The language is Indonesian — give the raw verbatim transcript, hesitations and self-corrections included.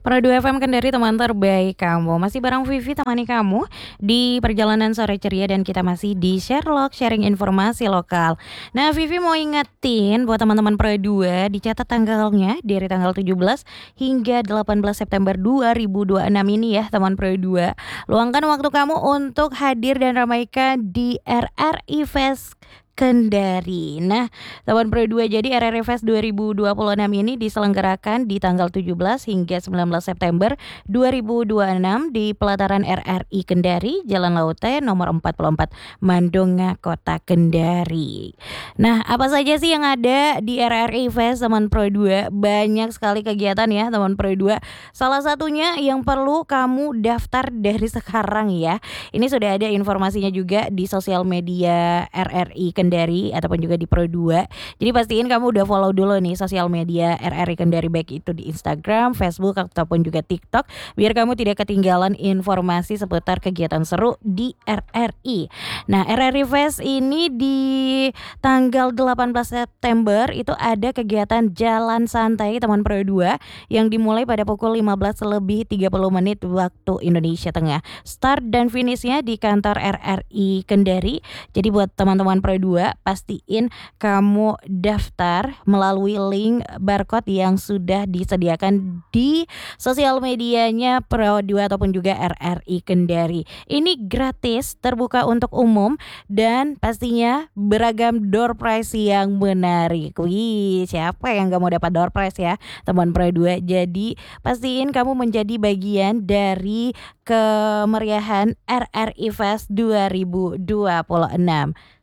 Pro dua F M Kendari teman terbaik kamu. Masih bareng Vivi temani kamu di perjalanan sore ceria dan kita masih di Sherlock sharing informasi lokal. Nah, Vivi mau ingetin buat teman-teman Pro dua dicatat tanggalnya dari tanggal tujuh belas hingga delapan belas September dua ribu dua puluh enam ini ya teman Pro dua. Luangkan waktu kamu untuk hadir dan ramaikan di R R I Fest Kendari. Nah, teman Pro dua, jadi R R I Fest dua ribu dua puluh enam ini diselenggarakan di tanggal tujuh belas hingga sembilan belas September dua ribu dua puluh enam di pelataran R R I Kendari, Jalan Laute nomor empat puluh empat, Mandonga, Kota Kendari. Nah, apa saja sih yang ada di R R I Fest teman Pro dua? Banyak sekali kegiatan ya teman Pro dua. Salah satunya yang perlu kamu daftar dari sekarang ya. Ini sudah ada informasinya juga di sosial media R R I Kendari ataupun juga di Pro dua. Jadi pastiin kamu udah follow dulu nih sosial media R R I Kendari, baik itu di Instagram, Facebook ataupun juga TikTok, biar kamu tidak ketinggalan informasi seputar kegiatan seru di R R I. Nah, R R I Fest ini di tanggal delapan belas September itu ada kegiatan jalan santai teman Pro dua yang dimulai pada pukul lima belas lebih tiga puluh menit waktu Indonesia Tengah. Start dan finishnya di kantor R R I Kendari. Jadi buat teman-teman Pro dua, pastiin kamu daftar melalui link barcode yang sudah disediakan di sosial medianya Pro dua ataupun juga R R I Kendari. Ini gratis, terbuka untuk umum, dan pastinya beragam door prize yang menarik. Wih, siapa yang gak mau dapat door prize ya teman Pro dua? Jadi pastiin kamu menjadi bagian dari kemeriahan R R I Fest dua ribu dua puluh enam.